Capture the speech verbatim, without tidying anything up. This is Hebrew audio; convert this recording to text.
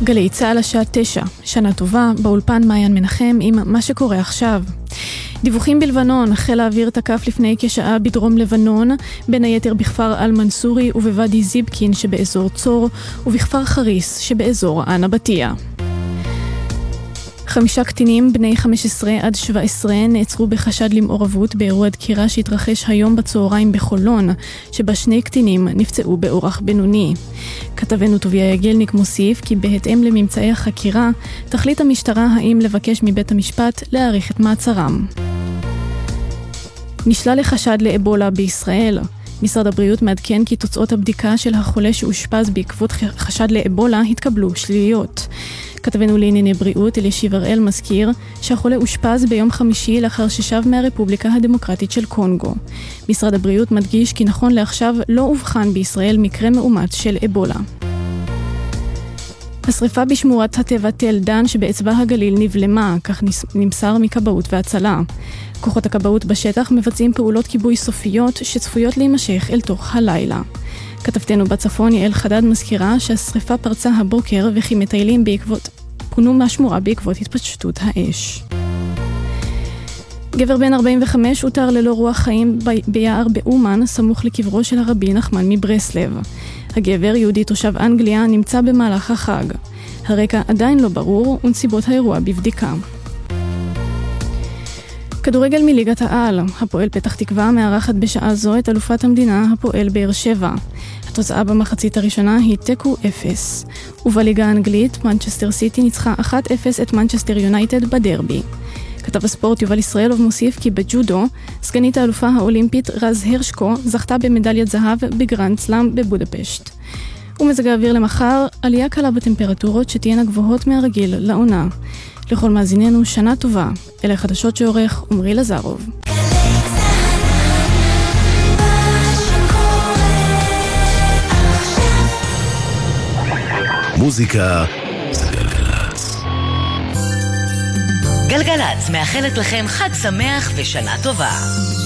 גלי צהל השעה תשע, שנה טובה, באולפן מעיין מנחם עם מה שקורה עכשיו. דיווחים בלבנון, חיל האוויר תקף לפני כשעה בדרום לבנון, בין היתר בכפר אל-מנסורי ובוואדי זיבקין שבאזור צור, ובכפר חריס שבאזור הנבטיה. חמישה קטינים בני חמש עשרה עד שבע עשרה נעצרו בחשד למעורבות באירוע דקירה שהתרחש היום בצהריים בחולון, שבה שני קטינים נפצעו באורח בינוני. כתבנו טוביה יגלניק מוסיף כי בהתאם לממצאי החקירה, תחליט המשטרה האם לבקש מבית המשפט להאריך את מעצרם. נשלל לחשד לאבולה בישראל. משרד הבריאות מעדכן כי תוצאות הבדיקה של החולה שאושפז בעקבות חשד לאבולה התקבלו שליליות. כתבנו לענייני בריאות אלישיב הראל מזכיר שהחולה אושפז ביום חמישי לאחר ששב מהרפובליקה הדמוקרטית של קונגו. משרד הבריאות מדגיש כי נכון לעכשיו לא הובחן בישראל מקרה מאומת של אבולה. השריפה בשמורת הטבע תל דן שבאצבע הגליל נבלמה, כך נמסר מכבאות והצלה. כוחות הכבאות בשטח מבצעים פעולות כיבוי סופיות שצפויות להימשך אל תוך הלילה. כתבתנו בצפון יעל חדד מזכירה שהשריפה פרצה הבוקר וכי מטיילים בעקבות, פונו מהשמורה בעקבות התפשטות האש. גבר בן ארבעים וחמש הותר ללא רוח חיים ב- ביער באומן סמוך לקברו של הרבי נחמן מברסלב. הגבר, יהודי תושב אנגליה, נמצא במהלך החג. הרקע עדיין לא ברור ונסיבות האירוע בבדיקה. כדורגל מליגת העל, הפועל פתח תקווה מארחת בשעה זו את אלופת המדינה הפועל באר שבע. התוצאה במחצית הראשונה היא תיקו אפס. ובליגה האנגלית, מנצ'סטר סיטי ניצחה אחת אפס את מנצ'סטר יונייטד בדרבי. כתב הספורט יובל ישראלוב מוסיף כי בג'ודו, סגנית האלופה האולימפית רז הרשקו זכתה במדליית זהב בגרנד סלאם בבודפשט. ומזג האוויר למחר, עלייה קלה בטמפרטורות שתהיינה גבוהות מהרגיל לעונה. לכל מאזיננו שנה טובה. אלה חדשות שעורך עמרי לזרוב. מוזיקה זה גלגלץ. גלגלץ מאחלת לכם חג שמח ושנה טובה.